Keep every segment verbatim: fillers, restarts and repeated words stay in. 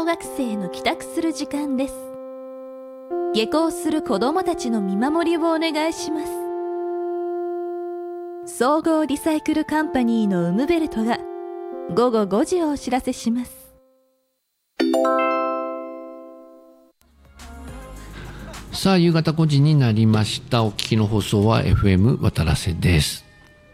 小学生の帰宅する時間です。下校する子どもたちの見守りをお願いします。総合リサイクルカンパニーのウムベルトがごごごじをお知らせします。 さあ夕方ごじになりました。お聞きの放送は エフエム 渡良瀬です。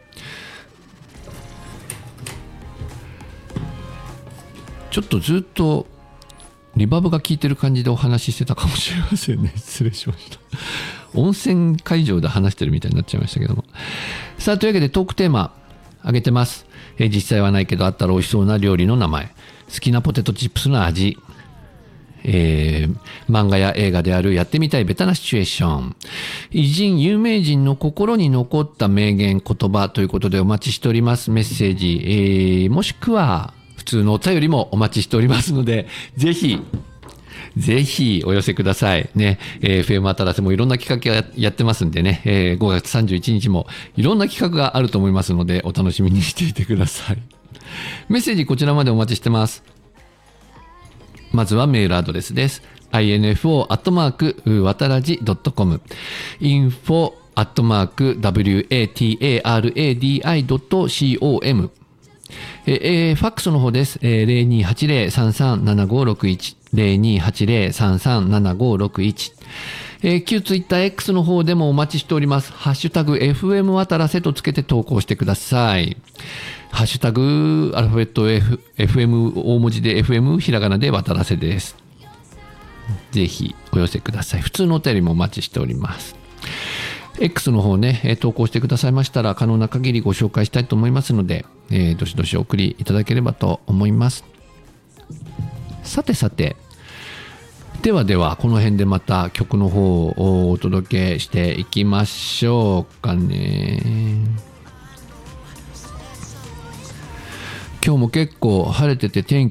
ちょっとずっとリバーブが効いてる感じでお話ししてたかもしれませんね。失礼しました。温泉会場で話してるみたいになっちゃいましたけども。さあというわけでトークテーマ上げてます。えー、実際はないけどあったら美味しそうな料理の名前、好きなポテトチップスの味、えー、漫画や映画であるやってみたいベタなシチュエーション、偉人有名人の心に残った名言言葉ということでお待ちしております。メッセージ、えー、もしくは普通のお便りもお待ちしておりますので、ぜひぜひお寄せくださいね。えー、エフエム 渡良瀬もいろんな企画ややってますんでね、えー、ごがつさんじゅういちにちもいろんな企画があると思いますのでお楽しみにしていてください。メッセージこちらまでお待ちしてます。まずはメールアドレスです。インフォ アットマーク わたらじ ドットコム インフォ アットマーク ワタラディ ドットコム えー、ファックスの方です。えー、ゼロにはちゼロ さんさんななごろくいち ゼロにはちゼロ さんさんななごろくいち、えー、旧ツイッター X の方でもお待ちしております。ハッシュタグ エフエム 渡良瀬とつけて投稿してください。ハッシュタグアルファベット F、エフエム 大文字で エフエム ひらがなで渡良瀬です。ぜひお寄せください。普通のお便りもお待ちしております。X の方ね、投稿してくださいましたら可能な限りご紹介したいと思いますので、えー、どしどしお送りいただければと思います。さてさて、ではではこの辺でまた曲の方をお届けしていきましょうかね。今日も結構晴れてて天